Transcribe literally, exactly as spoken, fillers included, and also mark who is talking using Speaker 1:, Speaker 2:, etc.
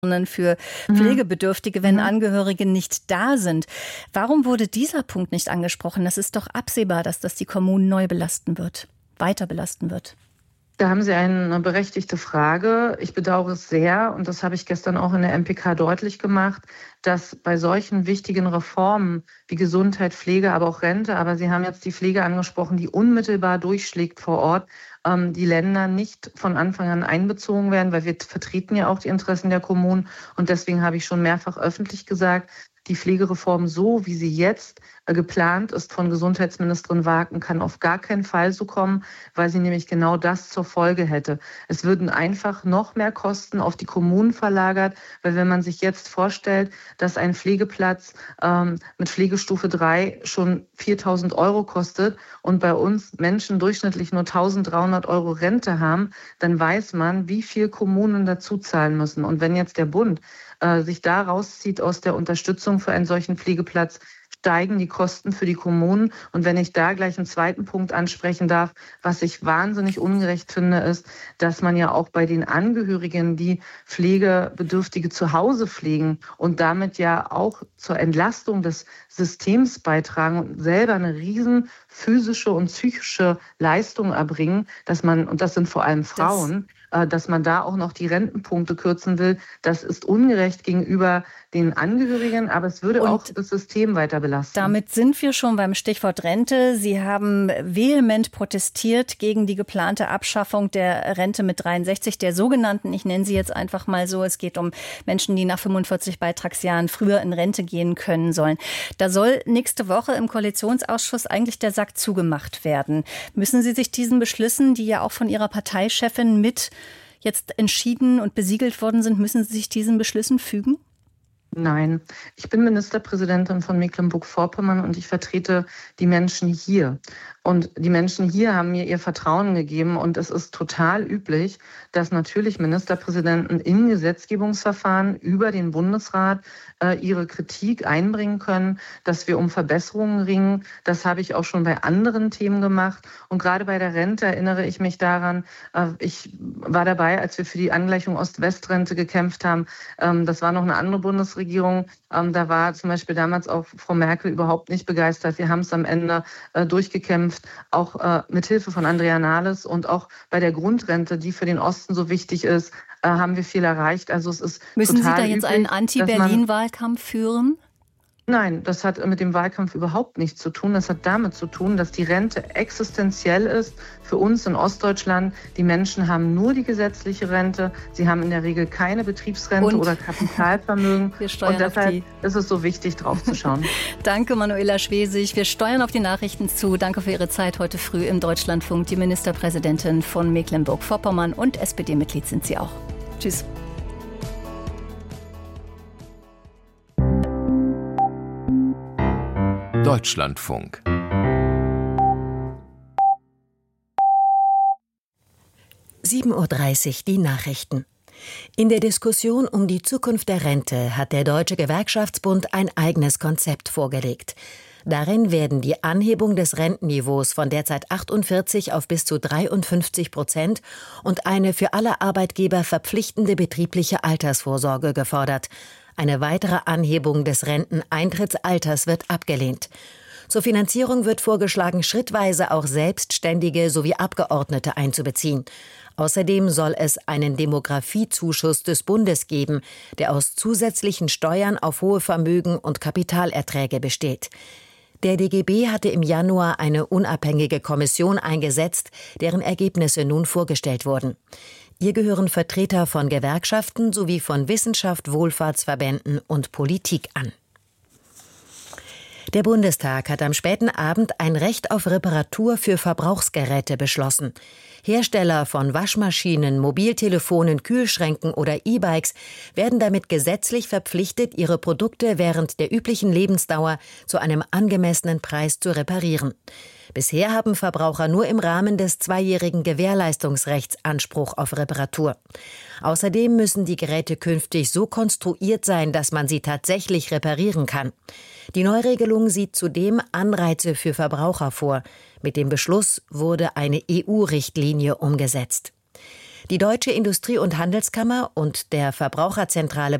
Speaker 1: sondern für
Speaker 2: Mhm.
Speaker 1: Pflegebedürftige, wenn
Speaker 2: Mhm.
Speaker 1: Angehörige nicht da sind. Warum wurde dieser Punkt nicht angesprochen? Das ist doch absehbar, dass das die Kommunen neu belasten wird, weiter belasten wird.
Speaker 2: Da haben Sie eine berechtigte Frage. Ich bedauere es sehr, und das habe ich gestern auch in der M P K deutlich gemacht, dass bei solchen wichtigen Reformen wie Gesundheit, Pflege, aber auch Rente, aber Sie haben jetzt die Pflege angesprochen, die unmittelbar durchschlägt vor Ort, ähm, die Länder nicht von Anfang an einbezogen werden, weil wir vertreten ja auch die Interessen der Kommunen. Und deswegen habe ich schon mehrfach öffentlich gesagt, die Pflegereform, so wie sie jetzt äh, geplant ist von Gesundheitsministerin Wagen, kann auf gar keinen Fall so kommen, weil sie nämlich genau das zur Folge hätte. Es würden einfach noch mehr Kosten auf die Kommunen verlagert, weil wenn man sich jetzt vorstellt, dass ein Pflegeplatz ähm, mit Pflegestufe drei schon viertausend Euro kostet und bei uns Menschen durchschnittlich nur eintausenddreihundert Euro Rente haben, dann weiß man, wie viel Kommunen dazu zahlen müssen. Und wenn jetzt der Bund äh, sich da rauszieht aus der Unterstützung für einen solchen Pflegeplatz, steigen die Kosten für die Kommunen. Und wenn ich da gleich einen zweiten Punkt ansprechen darf, was ich wahnsinnig ungerecht finde, ist, dass man ja auch bei den Angehörigen, die Pflegebedürftige zu Hause pflegen und damit ja auch zur Entlastung des Systems beitragen und selber eine riesen physische und psychische Leistung erbringen, dass man, und das sind vor allem Frauen, das dass man da auch noch die Rentenpunkte kürzen will, das ist ungerecht gegenüber den Angehörigen, aber es würde
Speaker 1: Und
Speaker 2: auch das System weiter belasten.
Speaker 1: Damit sind wir schon beim Stichwort Rente. Sie haben vehement protestiert gegen die geplante Abschaffung der Rente mit dreiundsechzig, der sogenannten, ich nenne sie jetzt einfach mal so, es geht um Menschen, die nach fünfundvierzig Beitragsjahren früher in Rente gehen können sollen. Da soll nächste Woche im Koalitionsausschuss eigentlich der Sack zugemacht werden. Müssen Sie sich diesen Beschlüssen, die ja auch von Ihrer Parteichefin mit jetzt entschieden und besiegelt worden sind, müssen Sie sich diesen Beschlüssen fügen?
Speaker 2: Nein, ich bin Ministerpräsidentin von Mecklenburg-Vorpommern und ich vertrete die Menschen hier. Und die Menschen hier haben mir ihr Vertrauen gegeben. Und es ist total üblich, dass natürlich Ministerpräsidenten im Gesetzgebungsverfahren über den Bundesrat äh, ihre Kritik einbringen können, dass wir um Verbesserungen ringen. Das habe ich auch schon bei anderen Themen gemacht. Und gerade bei der Rente erinnere ich mich daran, äh, ich war dabei, als wir für die Angleichung Ost-West-Rente gekämpft haben. Ähm, das war noch eine andere Bundesregierung. Ähm, da war zum Beispiel damals auch Frau Merkel überhaupt nicht begeistert. Wir haben es am Ende äh, durchgekämpft. Auch äh, mit Hilfe von Andrea Nahles und auch bei der Grundrente, die für den Osten so wichtig ist, äh, haben wir viel erreicht. Also es ist
Speaker 1: Müssen
Speaker 2: total
Speaker 1: Sie da jetzt
Speaker 2: üblich,
Speaker 1: einen Anti-Berlin-Wahlkampf führen?
Speaker 2: Nein, das hat mit dem Wahlkampf überhaupt nichts zu tun. Das hat damit zu tun, dass die Rente existenziell ist für uns in Ostdeutschland. Die Menschen haben nur die gesetzliche Rente. Sie haben in der Regel keine Betriebsrente
Speaker 1: Und
Speaker 2: oder Kapitalvermögen.
Speaker 1: wir steuern
Speaker 2: Und deshalb
Speaker 1: auf die
Speaker 2: ist es so wichtig, drauf zu schauen.
Speaker 1: Danke, Manuela Schwesig. Wir steuern auf die Nachrichten zu. Danke für Ihre Zeit heute früh im Deutschlandfunk. Die Ministerpräsidentin von Mecklenburg-Vorpommern und S P D-Mitglied sind Sie auch. Tschüss.
Speaker 3: Deutschlandfunk.
Speaker 4: sieben Uhr dreißig, die Nachrichten. In der Diskussion um die Zukunft der Rente hat der Deutsche Gewerkschaftsbund ein eigenes Konzept vorgelegt. Darin werden die Anhebung des Rentenniveaus von derzeit achtundvierzig auf bis zu dreiundfünfzig Prozent und eine für alle Arbeitgeber verpflichtende betriebliche Altersvorsorge gefordert. Eine weitere Anhebung des Renteneintrittsalters wird abgelehnt. Zur Finanzierung wird vorgeschlagen, schrittweise auch Selbstständige sowie Abgeordnete einzubeziehen. Außerdem soll es einen Demografiezuschuss des Bundes geben, der aus zusätzlichen Steuern auf hohe Vermögen und Kapitalerträge besteht. Der D G B hatte im Januar eine unabhängige Kommission eingesetzt, deren Ergebnisse nun vorgestellt wurden. Ihr gehören Vertreter von Gewerkschaften sowie von Wissenschaft, Wohlfahrtsverbänden und Politik an. Der Bundestag hat am späten Abend ein Recht auf Reparatur für Verbrauchsgeräte beschlossen. Hersteller von Waschmaschinen, Mobiltelefonen, Kühlschränken oder E-Bikes werden damit gesetzlich verpflichtet, ihre Produkte während der üblichen Lebensdauer zu einem angemessenen Preis zu reparieren. Bisher haben Verbraucher nur im Rahmen des zweijährigen Gewährleistungsrechts Anspruch auf Reparatur. Außerdem müssen die Geräte künftig so konstruiert sein, dass man sie tatsächlich reparieren kann. Die Neuregelung sieht zudem Anreize für Verbraucher vor. Mit dem Beschluss wurde eine E U-Richtlinie umgesetzt. Die Deutsche Industrie- und Handelskammer und der Verbraucherzentrale